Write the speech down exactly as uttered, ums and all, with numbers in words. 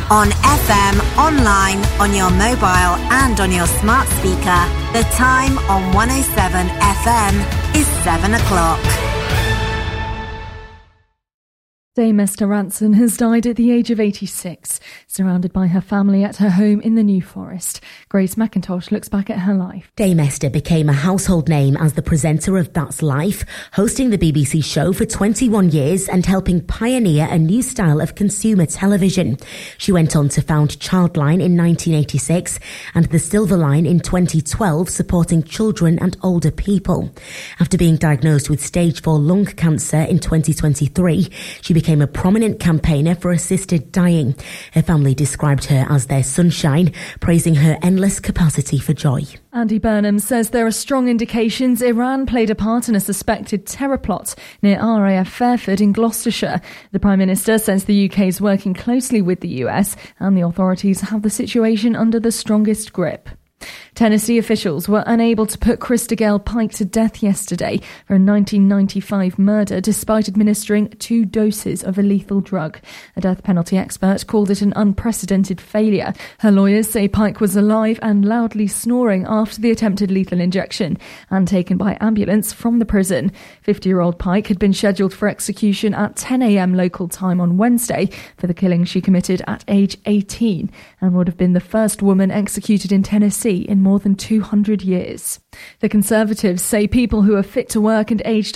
On F M, online, on your mobile and on your smart speaker. The time on one oh seven F M is seven o'clock. Dame Esther Rantzen has died at the age of eighty-six, surrounded by her family at her home in the New Forest. Grace McIntosh looks back at her life. Dame Esther became a household name as the presenter of That's Life, hosting the B B C show for twenty-one years and helping pioneer a new style of consumer television. She went on to found Childline in nineteen eighty-six and the Silver Line in twenty twelve, supporting children and older people. After being diagnosed with stage four lung cancer in twenty twenty-three, she became became a prominent campaigner for assisted dying. Her family described her as their sunshine, praising her endless capacity for joy. Andy Burnham says there are strong indications Iran played a part in a suspected terror plot near R A F Fairford in Gloucestershire. The Prime Minister says the U K is working closely with the U S and the authorities have the situation under the strongest grip. Tennessee officials were unable to put Krista Gale Pike to death yesterday for a nineteen ninety-five murder despite administering two doses of a lethal drug. A death penalty expert called it an unprecedented failure. Her lawyers say Pike was alive and loudly snoring after the attempted lethal injection and taken by ambulance from the prison. fifty-year-old Pike had been scheduled for execution at ten a.m. local time on Wednesday for the killing she committed at age eighteen and would have been the first woman executed in Tennessee in more than two hundred years. The Conservatives say people who are fit to work and aged